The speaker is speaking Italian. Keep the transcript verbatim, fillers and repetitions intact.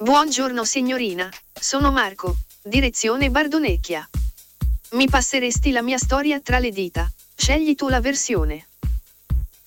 Buongiorno signorina, sono Marco, direzione Bardonecchia. Mi passeresti la mia storia tra le dita, scegli tu la versione.